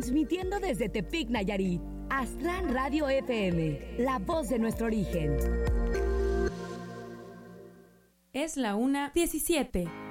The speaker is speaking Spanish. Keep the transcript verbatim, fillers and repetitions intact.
transmitiendo desde Tepic, Nayarit. Aztlán Radio F M, la voz de nuestro origen. Es la una diecisiete.